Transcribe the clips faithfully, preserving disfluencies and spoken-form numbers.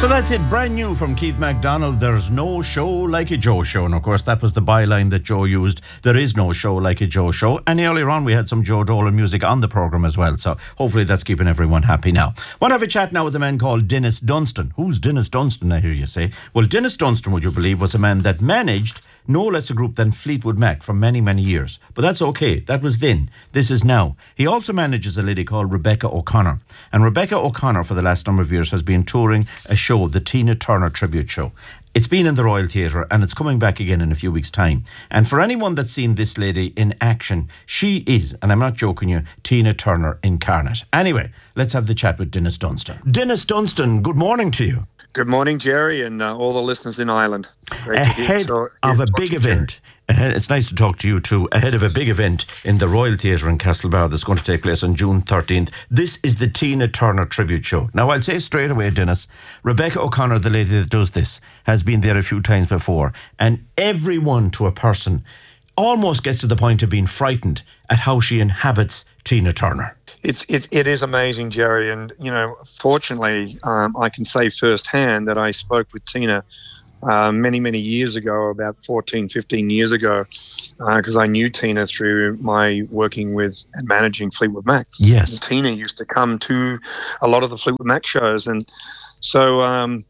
So that's it, brand new from Keith MacDonald. There's no show like a Joe show. And of course, that was the byline that Joe used. There is no show like a Joe show. And earlier on, we had some Joe Dolan music on the programme as well. So hopefully that's keeping everyone happy now. Want to have a chat now with a man called Dennis Dunstan. Who's Dennis Dunstan, I hear you say? Well, Dennis Dunstan, would you believe, was a man that managed no less a group than Fleetwood Mac for many, many years. But that's okay. That was then. This is now. He also manages a lady called Rebecca O'Connor. And Rebecca O'Connor, for the last number of years, has been touring a show, the Tina Turner Tribute Show. It's been in the Royal Theatre and it's coming back again in a few weeks' time. And for anyone that's seen this lady in action, she is, and I'm not joking you, Tina Turner incarnate. Anyway, let's have the chat with Dennis Dunstan. Dennis Dunstan, good morning to you. Good morning, Jerry, and uh, all the listeners in Ireland. Great ahead to so, of a big event, ahead, it's nice to talk to you too, ahead of a big event in the Royal Theatre in Castlebar that's going to take place on June thirteenth. This is the Tina Turner Tribute Show. Now, I'll say straight away, Dennis, Rebecca O'Connor, the lady that does this, has been there a few times before, and everyone to a person almost gets to the point of being frightened at how she inhabits Tina Turner. It's it, it is amazing, Jerry, and you know, fortunately, um, I can say firsthand that I spoke with Tina uh, many, many years ago, about fourteen, fifteen years ago, because uh, I knew Tina through my working with and managing Fleetwood Mac. Yes, and Tina used to come to a lot of the Fleetwood Mac shows, and so. Um,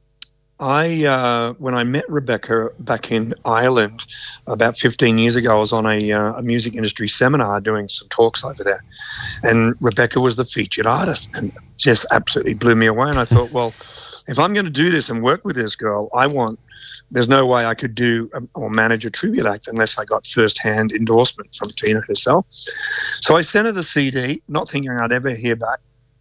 I, uh, when I met Rebecca back in Ireland about fifteen years ago, I was on a, uh, a music industry seminar doing some talks over there. And Rebecca was the featured artist and just absolutely blew me away. And I thought, well, if I'm going to do this and work with this girl, I want, there's no way I could do a, or manage a tribute act unless I got first-hand endorsement from Tina herself. So I sent her the C D, not thinking I'd ever hear back.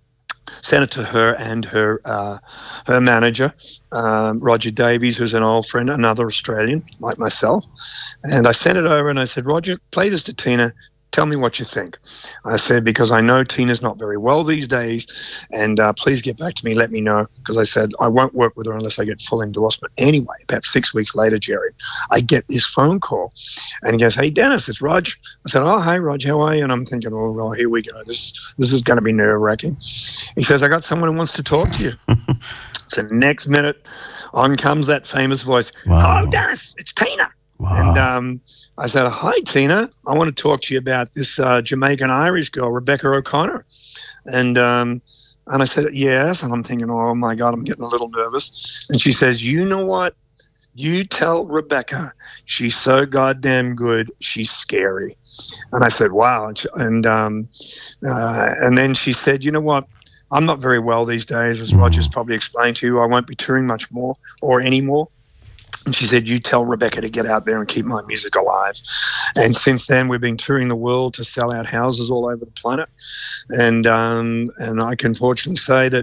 Sent it to her and her uh, her manager, um, Roger Davies, who's an old friend, another Australian like myself. And I sent it over and I said, Roger, play this to Tina. Tell me what you think. I said, because I know Tina's not very well these days, and uh, please get back to me, let me know, because I said I won't work with her unless I get full endorsement. Anyway, about six weeks later, Jerry, I get this phone call, and he goes, hey, Dennis, it's Rog. I said, oh, hey, Rog, how are you? And I'm thinking, oh, well, here we go. This, this is going to be nerve-wracking. He says, I got someone who wants to talk to you. So next minute, on comes that famous voice. Wow. Hello, Dennis, it's Tina. Wow. And um, I said, hi, Tina. I want to talk to you about this uh, Jamaican-Irish girl, Rebecca O'Connor. And um, and I said, yes. And I'm thinking, oh, my God, I'm getting a little nervous. And she says, you know what? You tell Rebecca she's so goddamn good, she's scary. And I said, wow. And, she, and, um, uh, and then she said, you know what? I'm not very well these days, as mm. Roger's probably explained to you. I won't be touring much more or anymore. And she said, you tell Rebecca to get out there and keep my music alive. And since then, we've been touring the world to sell out houses all over the planet. And um, and I can fortunately say that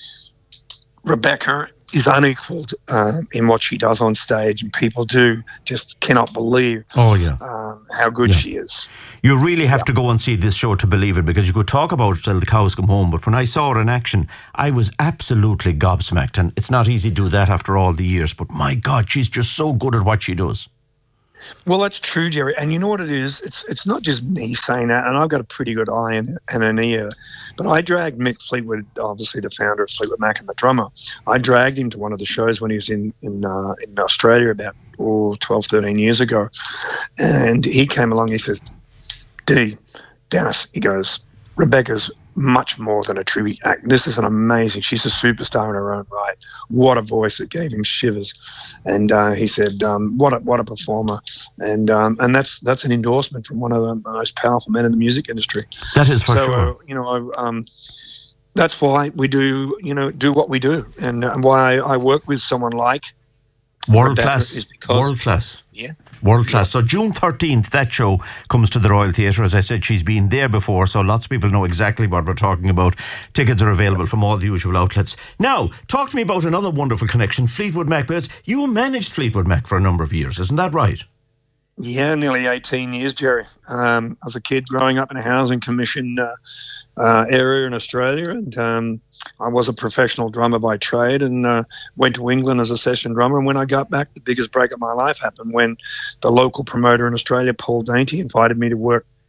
Rebecca is unequaled uh, in what she does on stage. And people do just cannot believe oh, yeah. um, how good yeah. she is. You really have yeah. to go and see this show to believe it, because you could talk about it till the cows come home, but when I saw her in action, I was absolutely gobsmacked, and it's not easy to do that after all the years, but my God, she's just so good at what she does. Well, that's true, Jerry. And you know what it is? It's it's not just me saying that, and I've got a pretty good eye and, and an ear, but I dragged Mick Fleetwood, obviously the founder of Fleetwood Mac and the drummer. I dragged him to one of the shows when he was in, in, uh, in Australia about oh, twelve, thirteen years ago, and he came along, he says, D, Dennis, he goes, Rebecca's much more than a tribute act. This is an amazing, she's a superstar in her own right. What a voice. It gave him shivers. And uh, he said, um, what a what a performer. And um, and that's that's an endorsement from one of the most powerful men in the music industry. That is for so, sure. Uh, you know, um, that's why we do, you know, do what we do. And, and why I, I work with someone like World Rebecca class. is because, World class. Yeah. World class. So June thirteenth, that show comes to the Royal Theatre. As I said, she's been there before, so lots of people know exactly what we're talking about. Tickets are available from all the usual outlets. Now, talk to me about another wonderful connection, Fleetwood Mac. Because you managed Fleetwood Mac for a number of years, isn't that right? Yeah, nearly eighteen years, Jerry. Um, I was a kid growing up in a housing commission uh, uh, area in Australia, and um, I was a professional drummer by trade, and uh, went to England as a session drummer. And when I got back, the biggest break of my life happened when the local promoter in Australia, Paul Dainty, invited me to work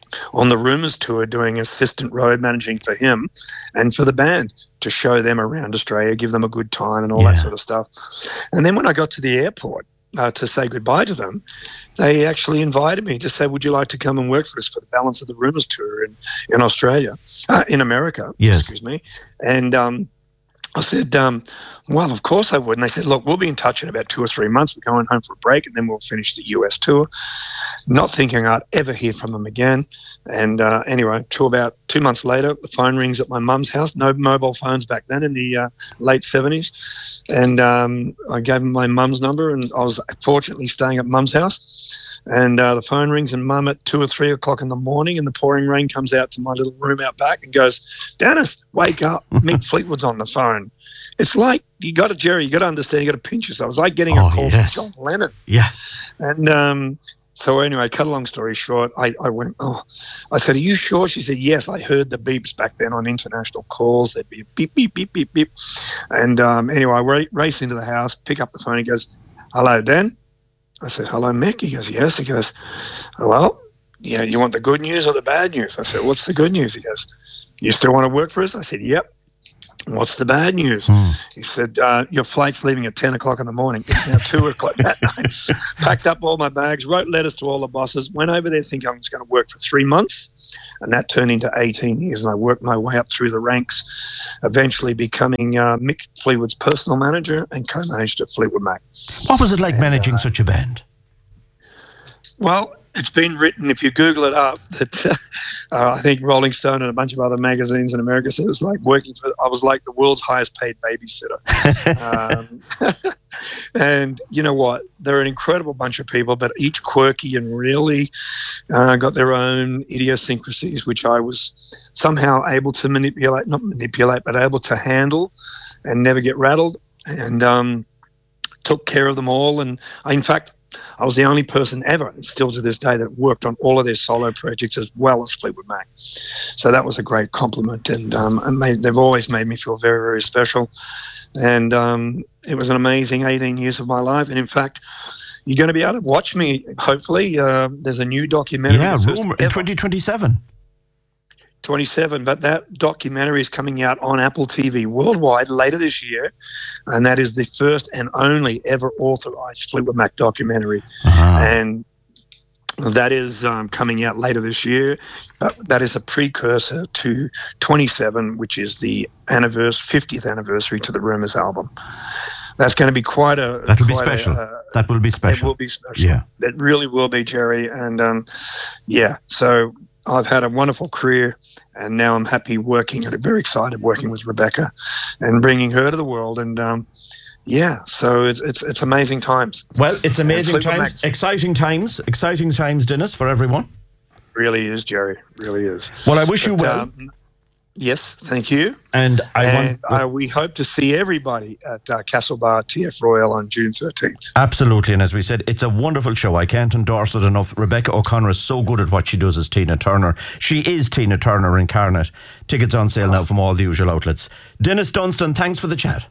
on the Rumours tour doing assistant road managing for him and for the band to show them around Australia, give them a good time and all Yeah. that sort of stuff. And then when I got to the airport uh, to say goodbye to them, they actually invited me to say, would you like to come and work for us for the balance of the Rumours tour in, in Australia, uh, in America, Yes. excuse me. And um, I said, um, well, of course I would. And they said, look, we'll be in touch in about two or three months. We're going home for a break and then we'll finish the U S tour. Not thinking I'd ever hear from them again. And uh, anyway, to about two months later, the phone rings at my mum's house. No mobile phones back then in the uh, late seventies. And um, I gave them my mum's number, and I was fortunately staying at mum's house. And uh, the phone rings, and mum at two or three o'clock in the morning, and the pouring rain comes out to my little room out back and goes, Dennis, wake up. Mick Fleetwood's on the phone. It's like, you got to, Jerry, you got to understand, you got to pinch yourself. It was like getting Oh, a call yes. from John Lennon. Yeah. And um, so anyway, cut a long story short, I, I went, oh, I said, are you sure? She said, yes, I heard the beeps back then on international calls. They'd be beep, beep, beep, beep, beep. And um, anyway, I ra- race into the house, pick up the phone. He goes, hello, Dan? I said, hello, Mick. He goes, yes. He goes, well, yeah, you want the good news or the bad news? I said, what's the good news? He goes, you still want to work for us? I said, yep. What's the bad news? Hmm. He said, uh, your flight's leaving at ten o'clock in the morning. It's now two o'clock that night. Packed up all my bags, wrote letters to all the bosses, went over there thinking I was going to work for three months. And that turned into eighteen years. And I worked my way up through the ranks, eventually becoming uh, Mick Fleetwood's personal manager and co-managed at Fleetwood Mac. What was it like And, managing uh, such a band? Well, it's been written, if you Google it up, that uh, I think Rolling Stone and a bunch of other magazines in America said it was like working for, I was like the world's highest paid babysitter. um, and you know what? They're an incredible bunch of people, but each quirky and really uh, got their own idiosyncrasies, which I was somehow able to manipulate, not manipulate, but able to handle and never get rattled, and um, took care of them all. And I, in fact, I was the only person ever, and still to this day, that worked on all of their solo projects as well as Fleetwood Mac. So that was a great compliment, and, um, and made, they've always made me feel very, very special. And um, it was an amazing eighteen years of my life. And in fact, you're going to be able to watch me, hopefully. Uh, there's a new documentary. Yeah, the first rumor in ever. twenty twenty-seven. twenty-seven, but that documentary is coming out on Apple T V worldwide later this year, and that is the first and only ever authorized Fleetwood Mac documentary. Ah. And that is um, coming out later this year. But that is a precursor to twenty-seven, which is the anniversary, fiftieth anniversary to the Rumours album. That's going to be quite a... That will be quite a, special. uh, That will be It special. will be special. Yeah. It really will be, Jerry. And um, yeah, so I've had a wonderful career, and now I'm happy working, and very excited working with Rebecca and bringing her to the world. And um, yeah, so it's, it's it's amazing times. Well, it's amazing Fleetwood times, Mac's- exciting times, exciting times, Dennis, for everyone. Really is, Jerry. Really is. Well, I wish you But, well, um, yes, thank you. and I and want uh, we hope to see everybody at uh, Castle Bar T F Royal on June thirteenth. absolutely. And as we said, it's a wonderful show. I can't endorse it enough. Rebecca O'Connor is so good at what she does as Tina Turner. She is Tina Turner incarnate. Tickets on sale now from all the usual outlets. Dennis Dunstan, thanks for the chat.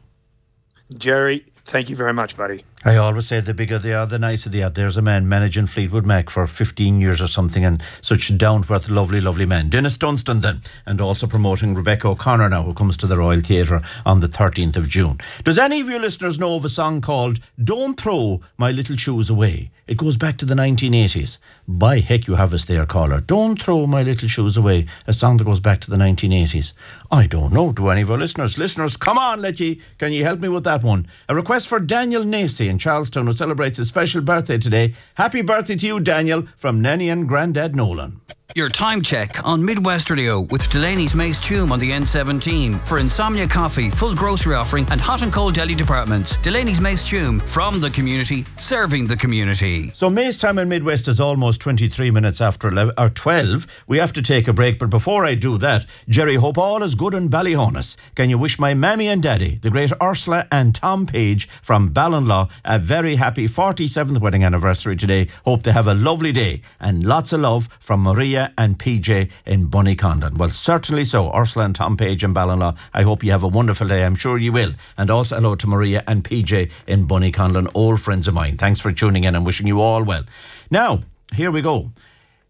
Jerry, thank you very much, buddy. I always say the bigger they are, the nicer they are. There's a man managing Fleetwood Mac for fifteen years or something, and such a down-to-earth, lovely, lovely man. Dennis Dunstan then, and also promoting Rebecca O'Connor now, who comes to the Royal Theatre on the thirteenth of June. Does any of your listeners know of a song called Don't Throw My Little Shoes Away? It goes back to the nineteen eighties. By heck, you have us there, caller. Don't Throw My Little Shoes Away, a song that goes back to the nineteen eighties. I don't know. Do any of our listeners? Listeners, come on, let ye. Can you help me with that one? A request for Daniel Nacy in Charlestown, who celebrates his special birthday today. Happy birthday to you, Daniel, from Nanny and Grandad Nolan. Your time check on Midwest Radio with Delaney's Mace Tomb on the N seventeen for Insomnia Coffee, full grocery offering and hot and cold deli departments. Delaney's Mace Tomb, from the community, serving the community. So May's time in Midwest is almost twenty-three minutes after eleven, or twelve. We have to take a break, but before I do that, Jerry, hope all is good in Ballyhonus. Can you wish my mammy and daddy, the great Ursula and Tom Page from Ballinlaw, a very happy forty-seventh wedding anniversary today. Hope they have a lovely day, and lots of love from Maria and P J in Bunnycondon. Well, certainly so. Ursula and Tom Page in Ballinlaw, I hope you have a wonderful day. I'm sure you will. And also hello to Maria and P J in Bunnycondon, old friends of mine. Thanks for tuning in and wishing you all well. Now, here we go.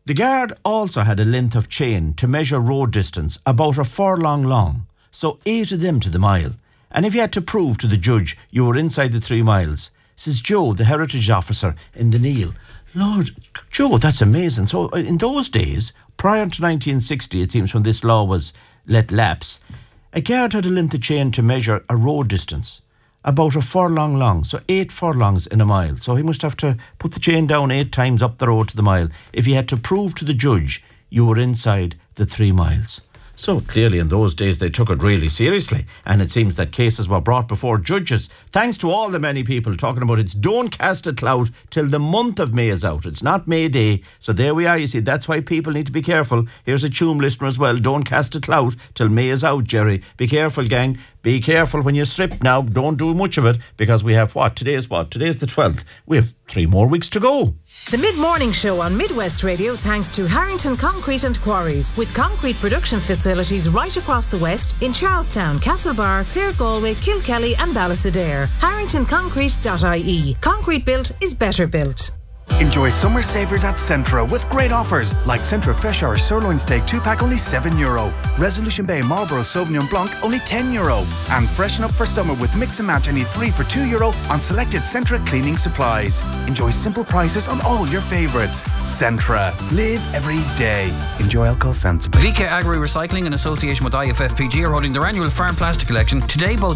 The guard also had a length of chain to measure road distance, about a furlong long, so eight of them to the mile. And if you had to prove to the judge you were inside the three miles, says Joe, the heritage officer in the Neil. Lord, Joe, that's amazing. So in those days, prior to nineteen sixty, it seems, when this law was let lapse, a guard had a length of chain to measure a road distance, about a furlong long, so eight furlongs in a mile. So he must have to put the chain down eight times up the road to the mile if he had to prove to the judge you were inside the three miles. So clearly in those days they took it really seriously, and it seems that cases were brought before judges thanks to all the many people talking about it's don't cast a clout till the month of May is out. It's not May Day. So there we are, you see, that's why people need to be careful. Here's a Tuam listener as well. Don't cast a clout till May is out, Jerry. Be careful, gang. Be careful when you strip now. Don't do much of it, because we have what? Today's what? Today's the twelfth. We have three more weeks to go. The Mid-Morning Show on Midwest Radio, thanks to Harrington Concrete and Quarries, with concrete production facilities right across the West in Charlestown, Castlebar, Clare Galway, Kilkelly and Ballysadare. harrington concrete dot I E. Concrete built is better built. Enjoy summer savers at Centra with great offers like Centra Fresh Hour Sirloin Steak two pack only seven euro, Resolution Bay Marlborough Sauvignon Blanc only ten euro, and freshen up for summer with Mix and Match any three for two euro on selected Centra cleaning supplies. Enjoy simple prices on all your favourites. Centra. Live every day. Enjoy alcohol sensibly. V K Agri Recycling in association with I F F P G are holding their annual farm plastic collection. Today both